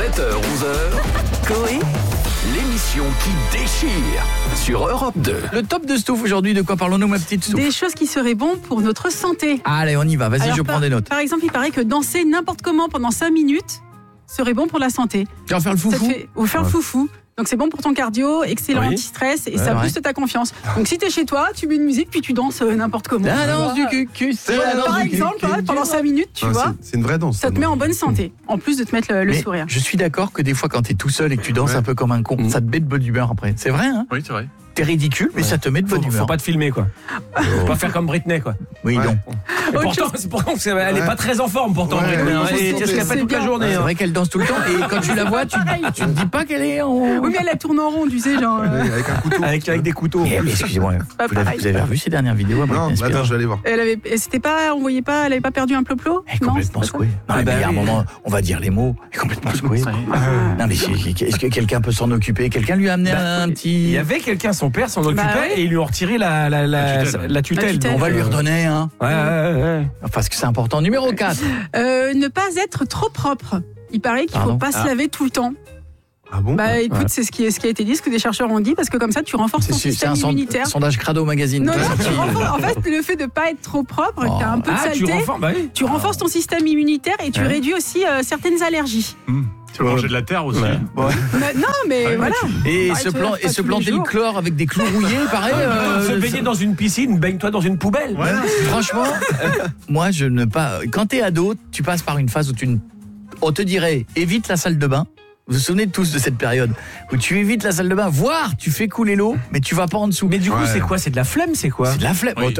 7h-11h, Coé, l'émission qui déchire sur Europe 2. Le top de Stouff aujourd'hui, de quoi parlons-nous, ma petite Stouff? Des choses qui seraient bonnes pour notre santé. Allez, on y va, vas-y. Alors, je prends des notes. Par exemple, il paraît que danser n'importe comment pendant 5 minutes serait bon pour la santé. Tu vas faire le foufou? Ou faire le foufou. Donc c'est bon pour ton cardio, excellent anti-stress et ça booste ta confiance. Donc si t'es chez toi, tu mets une musique puis tu danses n'importe comment. La danse du cul, par exemple, pendant 5 minutes, tu vois. C'est une vraie danse. Ça te met en bonne santé, en plus de te mettre le sourire. Je suis d'accord que des fois quand t'es tout seul et que tu danses un peu comme un con, ça te met de bonne humeur après. C'est vrai, hein? Oui, c'est vrai. T'es ridicule, mais ça te met de bonne humeur. Faut pas te filmer, quoi. Faut pas faire comme Britney, quoi. Oui, non. Et pourtant, elle est pas très en forme, pourtant, Britney. Elle se fait toute la journée. C'est vrai qu'elle danse tout le temps. Et quand tu la vois, tu te dis pas qu'elle est en... Oui, mais elle tourne en rond, tu sais, genre... Avec un couteau. Avec des couteaux. Excusez-moi, vous avez revu ces dernières vidéos? Non, attends, je vais aller voir. Elle avait pas perdu un pleu-plot? Elle est complètement secouée. Non, mais il y a un moment, on va dire les mots, elle est complètement secouée. Non, mais est-ce que quelqu'un peut s'en occuper? Quelqu'un lui a amené un petit... Il y avait quelqu'un, son père s'en occupait et ils lui ont retiré la tutelle. On va lui redonner, hein. Ouais. Parce que c'est important. Numéro 4. Ne pas être trop propre. Il paraît qu'il ne faut pas se laver tout le temps. Ah bon? Bah écoute, c'est ce qui a été dit, ce que des chercheurs ont dit, parce que comme ça tu renforces ton système immunitaire. C'est un sondage Crado Magazine. Non, en fait, le fait de pas être trop propre, que t'as un peu de saleté, tu renforces ton système immunitaire et tu réduis aussi certaines allergies. Tu vas manger de la terre aussi. Non, mais voilà. Et se planter le chlore avec des clous rouillés, pareil. Se baigner dans une piscine, baigne-toi dans une poubelle. Franchement, moi je ne pas. Quand t'es ado, tu passes par une phase où on te dirait évite la salle de bain. Vous vous souvenez tous de cette période où tu évites la salle de bain, voire tu fais couler l'eau, mais tu vas pas en dessous. Mais du coup, c'est quoi? C'est de la flemme, c'est quoi? C'est de la flemme. Oui.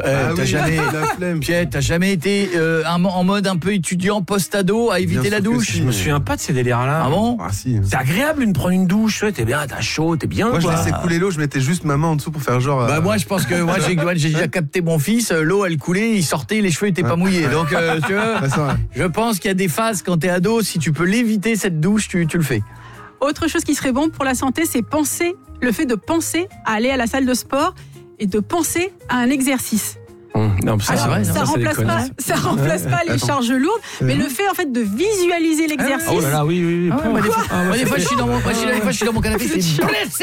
T'as jamais été en mode un peu étudiant post-ado à éviter la douche? Je me souviens pas de ces délires-là. Ah bon? Ah si. C'est agréable de prendre une douche, t'es bien, t'as chaud, t'es bien. Moi, je quoi. laissais couler l'eau, je mettais juste ma main en dessous pour faire genre. Moi, je pense que j'ai déjà capté mon fils. L'eau, elle coulait, il sortait, les cheveux étaient pas mouillés. Donc, tu vois, je pense qu'il y a des phases quand t'es ado, si tu peux l'éviter cette douche, tu le fais. Autre chose qui serait bon pour la santé, c'est le fait de penser à aller à la salle de sport et de penser à un exercice. Non, ça remplace pas les charges lourdes, mais le fait en fait de visualiser l'exercice. Oh là là, oui. Des fois, je suis dans mon canapé, c'est blessé.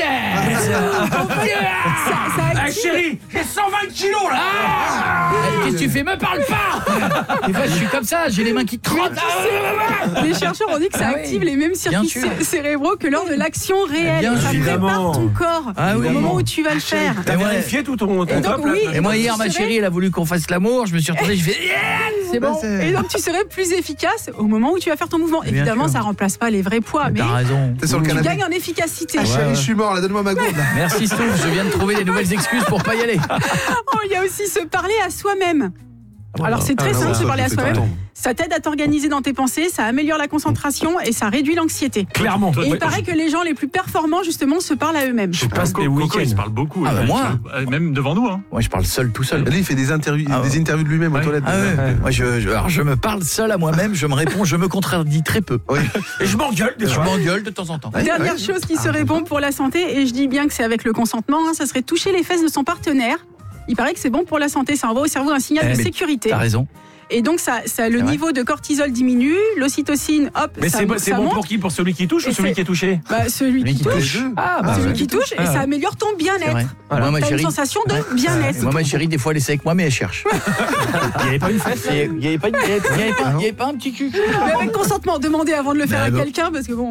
Chérie, j'ai 120 kilos là. Qu'est-ce que tu fais? Me parle pas. Des fois, je suis comme ça, j'ai les mains qui trottent. Les chercheurs ont dit que ça active les mêmes circuits cérébraux que lors de l'action réelle. Ça prépare ton corps au moment où tu vas le faire. T'as vérifié tout ton top là? Et moi hier, ma chérie, elle a voulu qu'on fasse l'amour, je me suis retourné, je fais c'est bon. Et donc tu serais plus efficace au moment où tu vas faire ton mouvement. Évidemment, ça remplace pas les vrais poids, mais t'as raison. T'es sur le tu canapé. gagnes en efficacité. Chérie, je suis mort là, donne-moi ma gourde. Merci Stouff, je viens de trouver des nouvelles excuses pour pas y aller. Il y a aussi se parler à soi-même. Alors c'est très simple de se parler à soi-même. Ça t'aide à t'organiser dans tes pensées, ça améliore la concentration et ça réduit l'anxiété. Clairement. Et il paraît que les gens les plus performants justement se parlent à eux-mêmes. Je passe des Coco, week-ends. il se parle beaucoup. Moi même devant nous. Hein. Moi je parle seul, tout seul. Lui, il fait des interviews de lui-même aux toilettes. Moi je me parle seul à moi-même, je me réponds, je me contredis très peu. Et je m'engueule des fois. Je m'engueule de temps en temps. Dernière chose qui serait bon pour la santé, et je dis bien que c'est avec le consentement, ça serait toucher les fesses de son partenaire. Il paraît que c'est bon pour la santé, ça envoie au cerveau un signal de sécurité. T'as raison. Et donc le niveau de cortisol diminue, l'ocytocine, Mais c'est bon pour qui? Pour celui qui touche ou celui qui est touché? Celui qui touche. Celui qui touche, et ça améliore ton bien-être. T'as une sensation de bien-être. Moi, ma chérie, des fois, elle essaie avec moi, mais elle cherche. Il n'y avait pas une fesse? Il n'y avait pas un petit cul. Mais avec consentement, demandez avant de le faire à quelqu'un, parce que bon...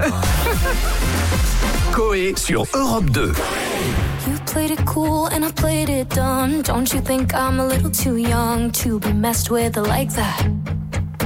Coé sur Europe 2. You played it cool and I played it dumb. Don't you think I'm a little too young to be messed with like that?